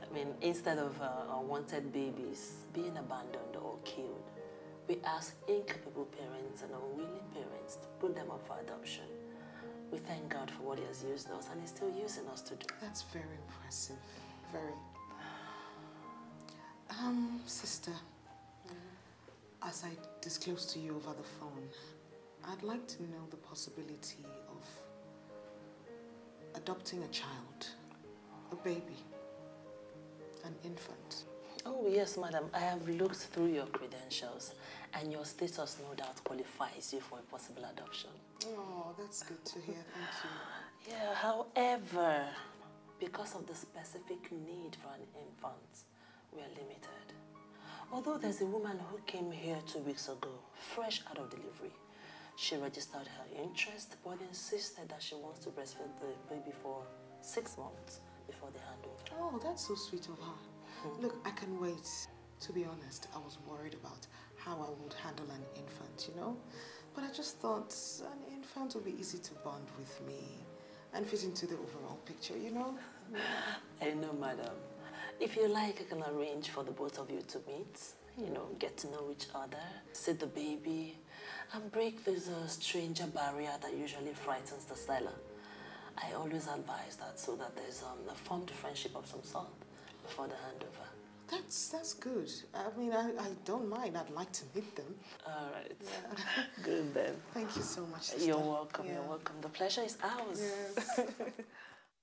I mean, instead of unwanted babies being abandoned or killed, we ask incapable parents and unwilling parents to put them up for adoption. We thank God for what He has used us and He's still using us to do. That's very impressive. Very. Sister, as I disclosed to you over the phone, I'd like to know the possibility of adopting a child, a baby, an infant. Oh, yes, madam. I have looked through your credentials and your status no doubt qualifies you for a possible adoption. Oh, that's good to hear. Thank you. Yeah, however, because of the specific need for an infant, we are limited. Although there's a woman who came here 2 weeks ago, fresh out of delivery. She registered her interest, but insisted that she wants to breastfeed the baby for 6 months before the handover. Oh, that's so sweet of her. Look, I can wait. To be honest, I was worried about how I would handle an infant, you know? But I just thought an infant would be easy to bond with me and fit into the overall picture, you know? I know, madam. If you like, I can arrange for the both of you to meet, you know, get to know each other, see the baby, and break this stranger barrier that usually frightens the seller. I always advise that so that there's a formed friendship of some sort before the handover. That's good. I mean, I don't mind. I'd like to meet them. All right. Yeah. Good then. Thank you so much, sister. You're welcome. Yeah. You're welcome. The pleasure is ours. Yes.